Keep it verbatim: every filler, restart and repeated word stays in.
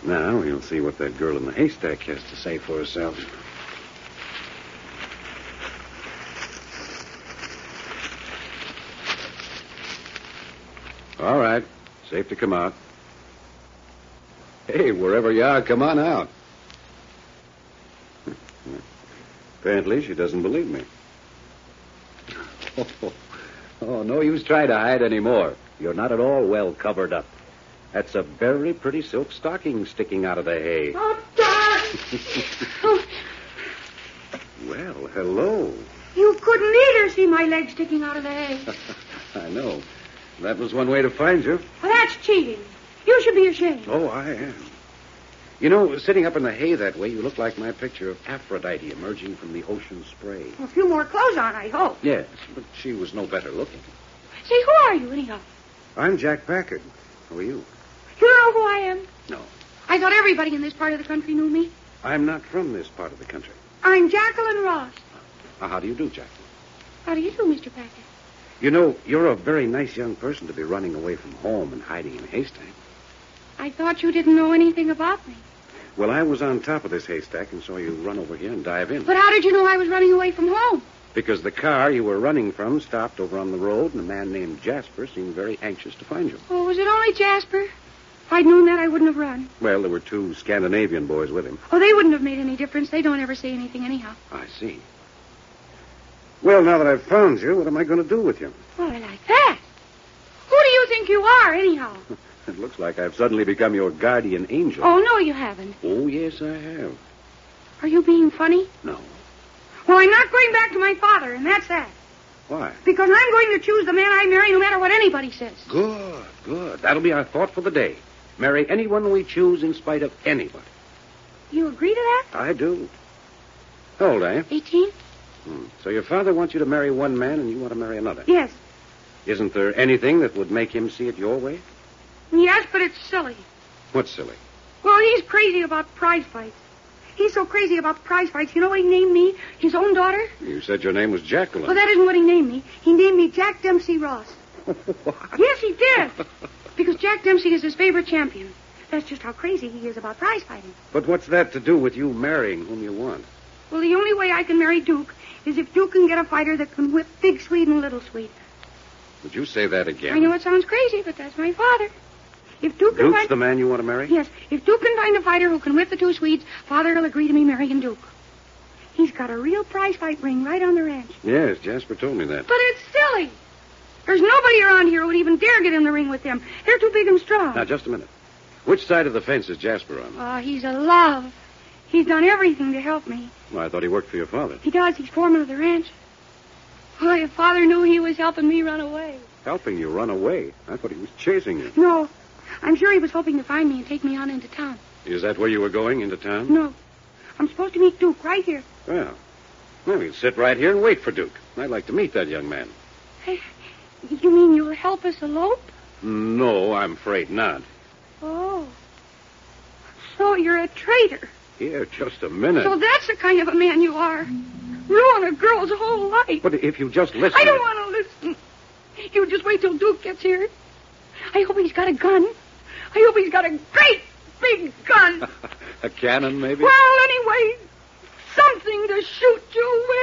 Now we'll see what that girl in the haystack has to say for herself. All right. Safe to come out. Hey, wherever you are, come on out. Apparently, she doesn't believe me. Oh, oh, no use trying to hide anymore. You're not at all well covered up. That's a very pretty silk stocking sticking out of the hay. Oh, Dad! Well, hello. You couldn't either see my leg sticking out of the hay. I know. That was one way to find you. Well, that's cheating. You should be ashamed. Oh, I am. You know, sitting up in the hay that way, you look like my picture of Aphrodite emerging from the ocean spray. A few more clothes on, I hope. Yes, but she was no better looking. Say, who are you, anyhow? I'm Jack Packard. Who are you? You don't know who I am? No. I thought everybody in this part of the country knew me. I'm not from this part of the country. I'm Jacqueline Ross. Uh, how do you do, Jack? How do you do, Mister Packard? You know, you're a very nice young person to be running away from home and hiding in a haystack. I thought you didn't know anything about me. Well, I was on top of this haystack and saw you run over here and dive in. But how did you know I was running away from home? Because the car you were running from stopped over on the road, and a man named Jasper seemed very anxious to find you. Oh, was it only Jasper? If I'd known that, I wouldn't have run. Well, there were two Scandinavian boys with him. Oh, they wouldn't have made any difference. They don't ever say anything anyhow. I see. Well, now that I've found you, what am I going to do with you? Oh, I like that. Who do you think you are, anyhow? It looks like I've suddenly become your guardian angel. Oh, no, you haven't. Oh, yes, I have. Are you being funny? No. Well, I'm not going back to my father, and that's that. Why? Because I'm going to choose the man I marry no matter what anybody says. Good, good. That'll be our thought for the day. Marry anyone we choose in spite of anybody. You agree to that? I do. How old are you? Eighteen? Hmm. So your father wants you to marry one man and you want to marry another. Yes. Isn't there anything that would make him see it your way? Yes, but it's silly. What's silly? Well, he's crazy about prize fights. He's so crazy about prize fights. You know what he named me? His own daughter? You said your name was Jacqueline. Well, that isn't what he named me. He named me Jack Dempsey Ross. What? Yes, he did. Because Jack Dempsey is his favorite champion. That's just how crazy he is about prize fighting. But what's that to do with you marrying whom you want? Well, the only way I can marry Duke is if Duke can get a fighter that can whip Big Swede and Little Swede. Would you say that again? I know it sounds crazy, but that's my father. If Duke can Duke's find... the man you want to marry? Yes. If Duke can find a fighter who can whip the two Swedes, Father will agree to me marrying Duke. He's got a real prize fight ring right on the ranch. Yes, Jasper told me that. But it's silly. There's nobody around here who would even dare get in the ring with them. They're too big and strong. Now, just a minute. Which side of the fence is Jasper on? Oh, he's a love. He's done everything to help me. Well, I thought he worked for your father. He does. He's foreman of the ranch. Well, if Father knew he was helping me run away. Helping you run away? I thought he was chasing you. No. I'm sure he was hoping to find me and take me on into town. Is that where you were going, into town? No. I'm supposed to meet Duke right here. Well, well, we'll sit right here and wait for Duke. I'd like to meet that young man. Hey, you mean you'll help us elope? No, I'm afraid not. Oh. So you're a traitor. Here, just a minute. So that's the kind of a man you are. Ruin a girl's whole life. But if you just listen... I don't want to listen. You just wait till Duke gets here. I hope he's got a gun. I hope he's got a great big gun. A cannon, maybe? Well, anyway, something to shoot you with.